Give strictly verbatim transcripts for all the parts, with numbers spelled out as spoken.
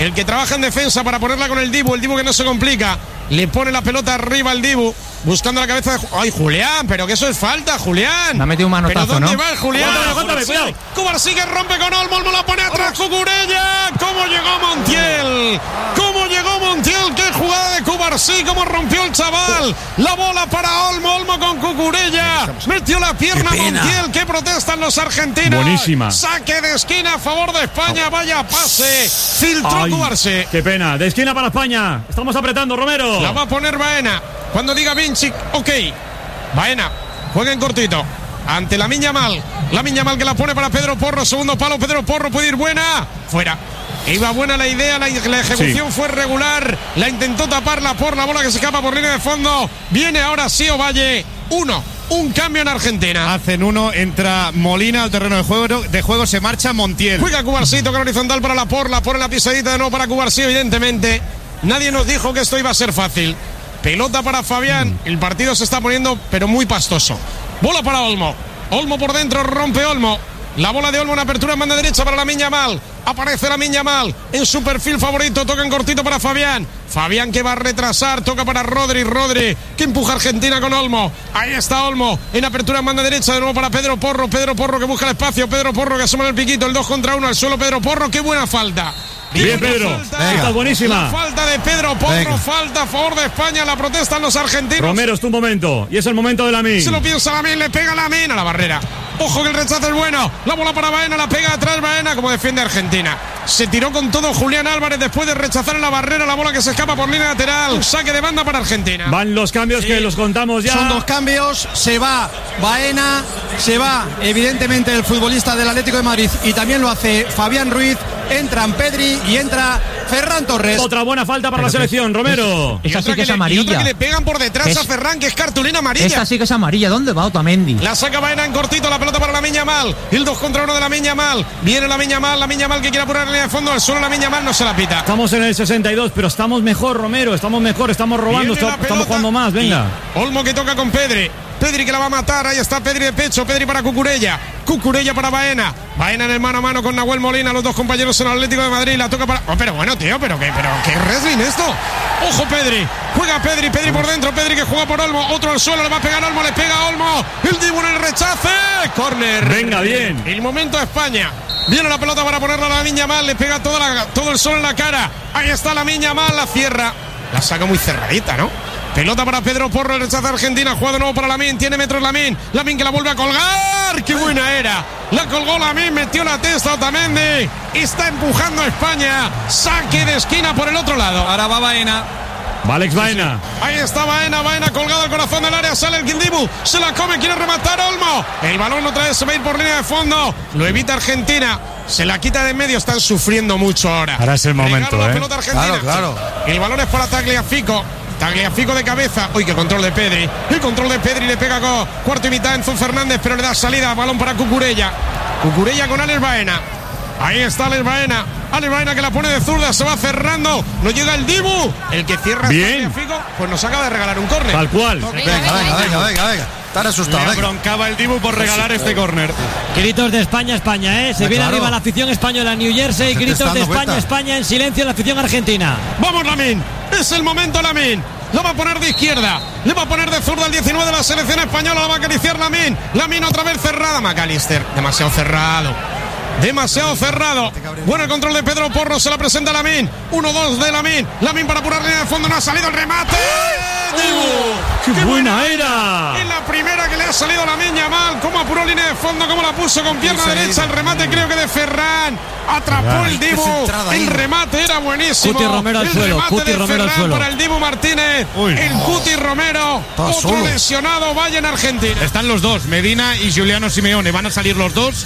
El que trabaja en defensa para ponerla con el Dibu, el Dibu que no se complica. Le pone la pelota arriba al Dibu, buscando la cabeza de... ¡Ay, Julián! Pero que eso es falta, Julián. Me ha metido un manotazo, ¿Pero dónde ¿no? va el Julián? Aguántame, aguántame, cuidado. Cubarsí que rompe con Olmo, Olmo la pone atrás, Cucurella. ¿Cómo llegó Montiel? ¿Cómo llegó Montiel? ¡Qué jugada de Cubarsí! ¿Cómo rompió el chaval? La bola para Olmo, Olmo con Cucurella. Metió la pierna Montiel. ¿Qué protestan los argentinos? Buenísima. Saque de esquina a favor de España. Vaya pase. Filtró Cubarsí. Qué pena. De esquina para España. Estamos apretando, Romero. La va a poner Baena. Cuando diga Vinci, ok. Baena, juega en cortito. Ante la Miña Mal. La Miña Mal que la pone para Pedro Porro. Segundo palo, Pedro Porro puede ir buena. Fuera. Iba buena la idea, la, la ejecución sí. fue regular. La intentó taparla por la bola que se escapa por línea de fondo. Viene ahora sí Ovalle. Uno. Un cambio en Argentina. Hacen uno, entra Molina al terreno de juego, de juego se marcha Montiel. Juega Cubarsí, toca horizontal para la Porla, pone la pisadita de nuevo para Cubarsí, evidentemente. Nadie nos dijo que esto iba a ser fácil. Pelota para Fabián, el partido se está poniendo pero muy pastoso. Bola para Olmo, Olmo por dentro, rompe Olmo. La bola de Olmo en apertura en banda derecha para la Miña Mal. Aparece la Miña Mal en su perfil favorito, toca en cortito para Fabián. Fabián que va a retrasar, toca para Rodri, Rodri que empuja a Argentina con Olmo. Ahí está Olmo en apertura en banda derecha de nuevo para Pedro Porro. Pedro Porro que busca el espacio, Pedro Porro que asoma el piquito, el dos contra uno al suelo Pedro Porro, qué buena falta. Bien, Bien Pedro, está buenísima. La falta de Pedro Porro, Venga. falta a favor de España, la protestan los argentinos. Romero, es tu momento, y es el momento de Lamine. Se lo piensa Lamine, le pega Lamine a la barrera. Ojo que el rechazo es bueno, la bola para Baena, la pega atrás Baena, como defiende Argentina. Se tiró con todo Julián Álvarez después de rechazar en la barrera la bola que se escapa por línea lateral. Saque de banda para Argentina. Van los cambios sí. que los contamos ya. Son dos cambios, se va Baena, se va evidentemente el futbolista del Atlético de Madrid y también lo hace Fabián Ruiz. Entran Pedri y entra Ferran Torres. Otra buena falta para Pero la selección, Romero. Esa sí que es le, amarilla. Y otra que le pegan por detrás es, a Ferran, que es cartulina amarilla. Esta sí que es amarilla. ¿Dónde va Otamendi? La saca Baena en cortito, la pelota para la Miña Mal. El dos contra uno de la Miña Mal. Viene la Miña Mal, la Miña Mal que quiere apurar en línea de fondo. Al suelo la Miña Mal no se la pita. Estamos en el sesenta y dos, pero estamos mejor, Romero. Estamos mejor, estamos robando, está, estamos jugando más. Venga. Olmo que toca con Pedri. Pedri que la va a matar, ahí está Pedri de pecho, Pedri para Cucurella, Cucurella para Baena, Baena en el mano a mano con Nahuel Molina, los dos compañeros en el Atlético de Madrid, la toca para... Oh, pero bueno, tío, pero qué, pero qué wrestling esto. Ojo Pedri, juega Pedri, Pedri por dentro, Pedri que juega por Olmo, otro al suelo, le va a pegar Olmo, le pega a Olmo, el Dibu en el rechace, córner. Venga, bien. El momento de España. Viene la pelota para ponerla a la Miña Mal, le pega toda la, todo el sol en la cara, ahí está la Miña Mal, la cierra, la saca muy cerradita, ¿no? Pelota para Pedro Porro, el rechazo de Argentina, juega de nuevo para Lamine, tiene metros Lamine, Lamine que la vuelve a colgar, qué buena era, la colgó Lamine, metió la testa Otamendi, está empujando a España, saque de esquina por el otro lado. Ahora va Baena. Va Alex Baena. Ahí está Baena, Baena colgado al corazón del área, sale el Dibu, se la come, quiere rematar Olmo, el balón otra vez se va a ir por línea de fondo, lo evita Argentina. Se la quita de en medio, están sufriendo mucho ahora. Ahora es el momento, la ¿eh? pelota argentina. Claro, claro. El balón es para Tagliafico. Tagliafico de cabeza. Uy, qué control de Pedri. El control de Pedri le pega con cuarto y mitad Enzo Fernández, pero le da salida. Balón para Cucurella. Cucurella con Alex Baena. Ahí está Alex Baena. Alex Baena que la pone de zurda, se va cerrando. No llega el Dibu. El que cierra Bien. Tagliafico, pues nos acaba de regalar un córner. Tal cual. Venga, venga, venga, venga, venga, venga. Están asustados. Le broncaba el Dibu por regalar este córner. Gritos de España, España, ¿eh? Se Ah, viene claro. arriba la afición española en New Jersey. Gritos de España, cuenta. España en silencio la afición argentina. Vamos Lamine, es el momento Lamine. Lo va a poner de izquierda, le va a poner de zurda el diecinueve de la selección española, la va a acariciar Lamine. Lamine otra vez cerrada, McAllister, demasiado cerrado. Demasiado cerrado. Bueno el control de Pedro Porro, se la presenta Lamine. uno dos de Lamine. Lamine para apurar línea de fondo, no ha salido el remate. Dibu. ¡Qué, ¡Qué buena era! Es la primera que le ha salido la Miña Mal. Cómo apuró línea de fondo, cómo la puso con pierna derecha. El remate creo que de Ferran. Atrapó el Dibu. El remate era buenísimo. Cuti Romero al el suelo. remate Cuti de Romero al Ferran suelo. para el Dibu Martínez. Uy. El Cuti Romero. Otro solo. lesionado. Vaya en Argentina. Están los dos, Medina y Giuliano Simeone. Van a salir los dos.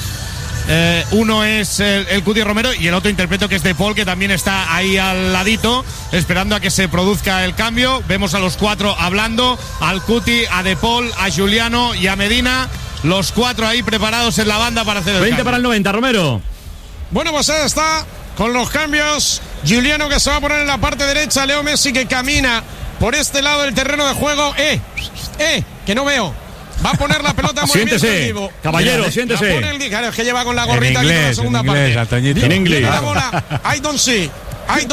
Eh, uno es el, el Cuti Romero y el otro interpreto que es De Paul, que también está ahí al ladito esperando a que se produzca el cambio. Vemos a los cuatro hablando, al Cuti, a De Paul, a Giuliano y a Medina, los cuatro ahí preparados en la banda para hacer el veinte cambio. para el noventa, Romero. Bueno, pues ahí está con los cambios. Giuliano que se va a poner en la parte derecha, Leo Messi que camina por este lado del terreno de juego. Eh, eh, que no veo. Va a poner la pelota en movimiento. Siéntese, caballero, siéntese. La pone el, claro, es que lleva con la gorrita En inglés, aquí con la segunda en inglés, parte. Antoñito. En inglés. La bola, I don't see. Hay